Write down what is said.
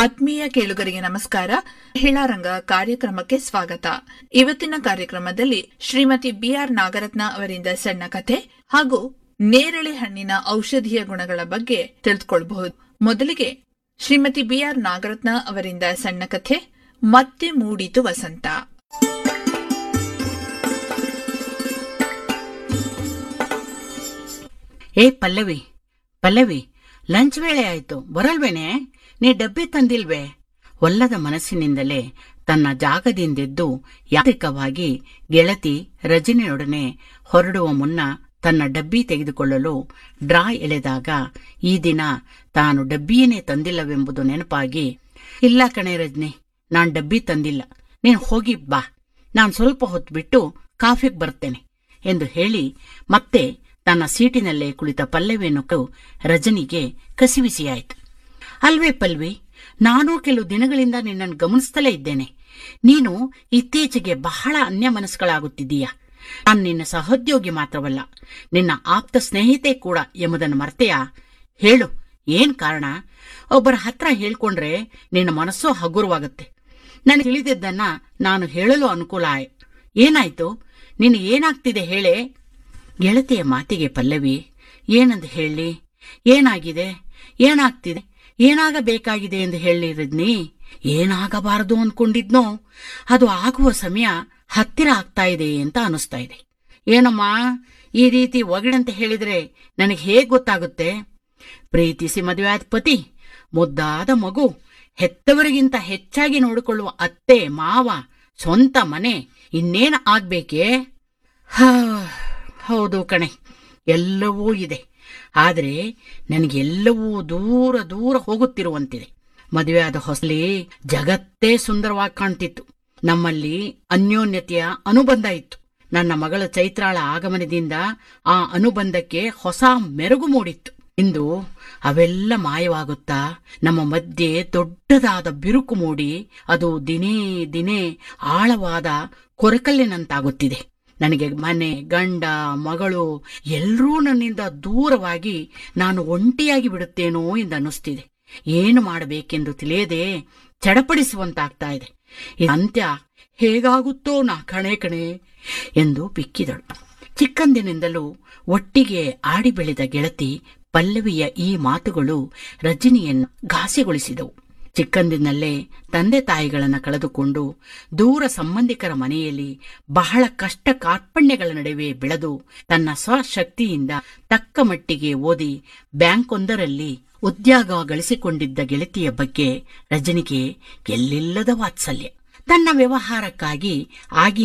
ಆತ್ಮೀಯ ಕೇಳುಗರಿಗೆ ನಮಸ್ಕಾರ. ಮಹಿಳಾ ರಂಗ ಕಾರ್ಯಕ್ರಮಕ್ಕೆ ಸ್ವಾಗತ. ಇವತ್ತಿನ ಕಾರ್ಯಕ್ರಮದಲ್ಲಿ ಶ್ರೀಮತಿ ಬಿಆರ್ ನಾಗರತ್ನ ಅವರಿಂದ ಸಣ್ಣ ಕಥೆ ಹಾಗೂ ನೇರಳೆ ಹಣ್ಣಿನ ಔಷಧೀಯ ಗುಣಗಳ ಬಗ್ಗೆ ತಿಳಿದುಕೊಳ್ಳಬಹುದು. ಮೊದಲಿಗೆ ಶ್ರೀಮತಿ ಬಿಆರ್ ನಾಗರತ್ನ ಅವರಿಂದ ಸಣ್ಣ ಕಥೆ, ಮತ್ತೆ ಮೂಡಿತು ವಸಂತ. ಏ ಪಲ್ಲವಿ, ಲಂಚ್ ವೇಳೆ ಆಯ್ತು, ಬರಲ್ವೇನೆ? ನೀ ಡಬ್ಬಿ ತಂದಿಲ್ವೇ? ಒಲ್ಲದ ಮನಸ್ಸಿನಿಂದಲೇ ತನ್ನ ಜಾಗದಿಂದೆದ್ದು ಯಾಂತ್ರಿಕವಾಗಿ ಗೆಳತಿ ರಜನಿಯೊಡನೆ ಹೊರಡುವ ಮುನ್ನ ತನ್ನ ಡಬ್ಬಿ ತೆಗೆದುಕೊಳ್ಳಲು ಡ್ರಾ ಎಳೆದಾಗ ಈ ದಿನ ತಾನು ಡಬ್ಬಿಯನ್ನೇ ತಂದಿಲ್ಲವೆಂಬುದು ನೆನಪಾಗಿ, ಇಲ್ಲ ಕಣೆ ರಜನಿ, ನಾನ್ ಡಬ್ಬಿ ತಂದಿಲ್ಲ, ನೀನು ಹೋಗಿ ಬಾ, ನಾನ್ ಸ್ವಲ್ಪ ಹೊತ್ತು ಬಿಟ್ಟು ಕಾಫಿಗೆ ಬರ್ತೇನೆ ಎಂದು ಹೇಳಿ ಮತ್ತೆ ತನ್ನ ಸೀಟಿನಲ್ಲೇ ಕುಳಿತ ಪಲ್ಲವಿಯನ್ನು ರಜನಿಗೆ ಕಸಿವಿಸಿಯಾಯಿತು. ಅಲ್ವೇ ಪಲ್ವಿ, ನಾನೂ ಕೆಲವು ದಿನಗಳಿಂದ ನಿನ್ನನ್ನು ಗಮನಿಸ್ತಲೇ ಇದ್ದೇನೆ. ನೀನು ಇತ್ತೀಚೆಗೆ ಬಹಳ ಅನ್ಯಮನಸ್ಕಳಾಗುತ್ತಿದ್ದೀಯ. ನಾನು ನಿನ್ನ ಸಹೋದ್ಯೋಗಿ ಮಾತ್ರವಲ್ಲ, ನಿನ್ನ ಆಪ್ತ ಸ್ನೇಹಿತೆ ಕೂಡ ಎಂಬುದನ್ನು ಮರೆತೆಯಾ? ಹೇಳು, ಏನ್ ಕಾರಣ? ಒಬ್ಬರ ಹತ್ರ ಹೇಳ್ಕೊಂಡ್ರೆ ನಿನ್ನ ಮನಸ್ಸು ಹಗುರವಾಗುತ್ತೆ. ನನಗೆ ತಿಳಿದಿದ್ದನ್ನ ನಾನು ಹೇಳಲು ಅನುಕೂಲ. ಏನಾಯ್ತು? ನಿನಗೇನಾಗ್ತಿದೆ ಹೇಳೇ? ಗೆಳತಿಯ ಮಾತಿಗೆ ಪಲ್ಲವಿ ಏನಂದು ಹೇಳಿ? ಏನಾಗಿದೆ? ಏನಾಗ್ತಿದೆ? ಏನಾಗಬೇಕಾಗಿದೆ ಎಂದು ಹೇಳಿ ರಜನಿ? ಏನಾಗಬಾರದು ಅಂದ್ಕೊಂಡಿದ್ನೋ ಅದು ಆಗುವ ಸಮಯ ಹತ್ತಿರ ಆಗ್ತಾ ಇದೆ ಅಂತ ಅನಿಸ್ತಾ ಇದೆ. ಏನಮ್ಮ, ಈ ರೀತಿ ಒಗಡಂತೆ ಹೇಳಿದ್ರೆ ನನಗೆ ಹೇಗ್ ಗೊತ್ತಾಗುತ್ತೆ? ಪ್ರೀತಿಸಿ ಮದುವೆಯಾದ ಪತಿ, ಮುದ್ದಾದ ಮಗು, ಹೆತ್ತವರಿಗಿಂತ ಹೆಚ್ಚಾಗಿ ನೋಡಿಕೊಳ್ಳುವ ಅತ್ತೆ ಮಾವ, ಸ್ವಂತ ಮನೆ, ಇನ್ನೇನು ಆಗ್ಬೇಕೇ? ಹೌದು ಕಣೆ, ಎಲ್ಲವೂ ಇದೆ. ಆದರೆ ನನಗೆಲ್ಲವೂ ದೂರ ದೂರ ಹೋಗುತ್ತಿರುವಂತಿದೆ. ಮದುವೆಯಾದ ಹೊಸಲಿ ಜಗತ್ತೇ ಸುಂದರವಾಗಿ ಕಾಣ್ತಿತ್ತು. ನಮ್ಮಲ್ಲಿ ಅನ್ಯೋನ್ಯತೆಯ ಅನುಬಂಧ ಇತ್ತು. ನನ್ನ ಮಗಳ ಚೈತ್ರಾಳ ಆಗಮನದಿಂದ ಆ ಅನುಬಂಧಕ್ಕೆ ಹೊಸ ಮೆರುಗು ಮೂಡಿತ್ತು. ಇಂದು ಅವೆಲ್ಲ ಮಾಯವಾಗುತ್ತಾ ನಮ್ಮ ಮಧ್ಯೆ ದೊಡ್ಡದಾದ ಬಿರುಕು ಮೂಡಿ ಅದು ದಿನೇ ದಿನೇ ಆಳವಾದ ಕೊರಕಲ್ಲಿನಂತಾಗುತ್ತಿದೆ. ನನಗೆ ಮನೆ, ಗಂಡ, ಮಗಳು ಎಲ್ಲರೂ ನನ್ನಿಂದ ದೂರವಾಗಿ ನಾನು ಒಂಟಿಯಾಗಿ ಬಿಡುತ್ತೇನೋ ಎಂದು ಅನ್ನಿಸ್ತಿದೆ. ಏನು ಮಾಡಬೇಕೆಂದು ತಿಳಿಯದೆ ಚಡಪಡಿಸುವಂತಾಗ್ತಾ ಇದೆ. ಅಂತ್ಯ ಹೇಗಾಗುತ್ತೋ ನಾ ಕಣೆ ಎಂದು ಬಿಕ್ಕಿದಳು. ಚಿಕ್ಕಂದಿನಿಂದಲೂ ಒಟ್ಟಿಗೆ ಆಡಿ ಬೆಳೆದ ಗೆಳತಿ ಪಲ್ಲವಿಯ ಈ ಮಾತುಗಳು ರಜನಿಯನ್ನು ಘಾಸಿಗೊಳಿಸಿದವು. ಚಿಕ್ಕಂದಿನಲ್ಲೇ ತಂದೆ ತಾಯಿಗಳನ್ನು ಕಳೆದುಕೊಂಡು ದೂರ ಸಂಬಂಧಿಕರ ಮನೆಯಲ್ಲಿ ಬಹಳ ಕಷ್ಟ ಕಾರ್ಪಣ್ಯಗಳ ನಡುವೆ ಬೆಳೆದು ತನ್ನ ಸ್ವಶಕ್ತಿಯಿಂದ ತಕ್ಕ ಮಟ್ಟಿಗೆ ಓದಿ ಬ್ಯಾಂಕೊಂದರಲ್ಲಿ ಉದ್ಯೋಗ ಗಳಿಸಿಕೊಂಡಿದ್ದ ಗೆಳತಿಯ ಬಗ್ಗೆ ರಜನಿಗೆ ಎಲ್ಲಿಲ್ಲದ ವಾತ್ಸಲ್ಯ. ತನ್ನ ವ್ಯವಹಾರಕ್ಕಾಗಿ ಆಗಿ